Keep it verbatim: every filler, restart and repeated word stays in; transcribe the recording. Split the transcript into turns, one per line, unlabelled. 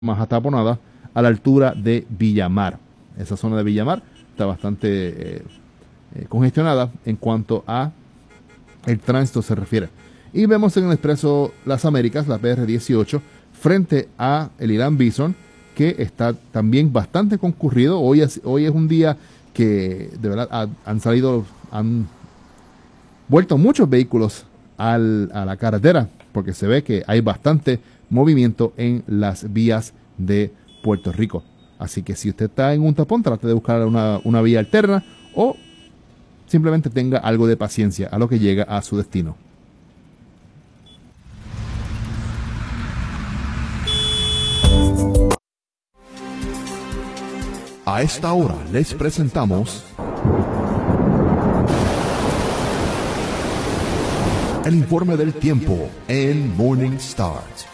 más ataponada a la altura de Villamar. Esa zona de Villamar está bastante eh, eh, congestionada en cuanto a el tránsito se refiere. Y vemos en el Expreso Las Américas, la P R dieciocho, frente a el Irán Bison, que está también bastante concurrido. Hoy es, hoy es un día que de verdad ha, han salido, han vuelto muchos vehículos al, a la carretera, porque se ve que hay bastante movimiento en las vías de Puerto Rico. Así que si usted está en un tapón, trate de buscar una, una vía alterna o simplemente tenga algo de paciencia a lo que llega a su destino.
A esta hora les presentamos el informe del tiempo en Morning Start.